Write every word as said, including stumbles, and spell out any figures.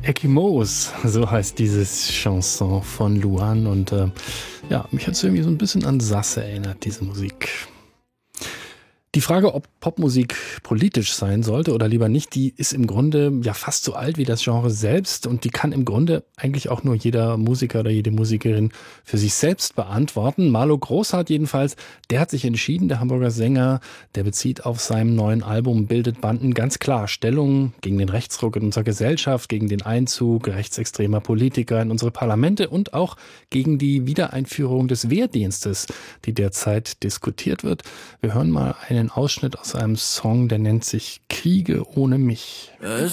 Ecchymose, so heißt dieses Chanson von Luan und äh, ja, mich hat es irgendwie so ein bisschen an Sasse erinnert, diese Musik. Die Frage, ob Popmusik politisch sein sollte oder lieber nicht, die ist im Grunde ja fast so alt wie das Genre selbst und die kann im Grunde eigentlich auch nur jeder Musiker oder jede Musikerin für sich selbst beantworten. Marlo Großhardt jedenfalls, der hat sich entschieden, der Hamburger Sänger, der bezieht auf seinem neuen Album Bildet Banden ganz klar Stellung gegen den Rechtsruck in unserer Gesellschaft, gegen den Einzug rechtsextremer Politiker in unsere Parlamente und auch gegen die Wiedereinführung des Wehrdienstes, die derzeit diskutiert wird. Wir hören mal einen Ausschnitt aus einem Song, der nennt sich Kriege ohne mich. Es